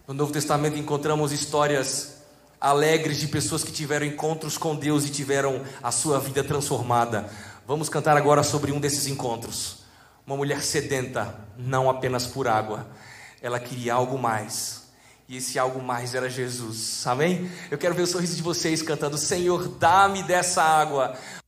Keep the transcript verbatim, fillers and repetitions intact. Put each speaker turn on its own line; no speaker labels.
No Novo Testamento encontramos histórias alegres de pessoas que tiveram encontros com Deus e tiveram a sua vida transformada. Vamos cantar agora sobre um desses encontros. Uma mulher sedenta, não apenas por água, ela queria algo mais. E esse algo mais era Jesus, amém? Eu quero ver o sorriso de vocês cantando: Senhor, dá-me dessa água.